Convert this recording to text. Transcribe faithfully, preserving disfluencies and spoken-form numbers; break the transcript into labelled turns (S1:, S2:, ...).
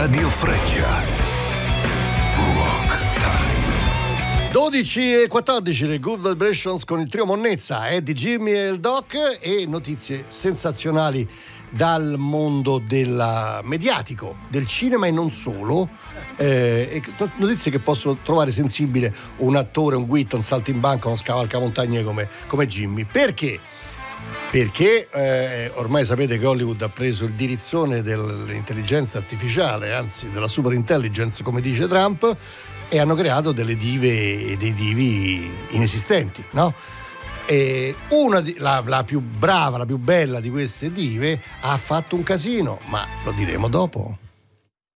S1: Radio Freccia. Rock Time.
S2: dodici e quattordici le Good Vibrations con il trio Monnezza, Eddie, Jimmy e il Doc, e notizie sensazionali dal mondo del mediatico, del cinema e non solo. Eh, e notizie che possono trovare sensibile un attore, un guitto, un saltimbanco, uno scavalcamontagne come, come Jimmy. Perché? Perché eh, ormai sapete che Hollywood ha preso il dirizzone dell'intelligenza artificiale, anzi della super intelligence, come dice Trump, e hanno creato delle dive e dei divi inesistenti, no? E una di, la, la più brava, la più bella di queste dive ha fatto un casino, ma lo diremo dopo.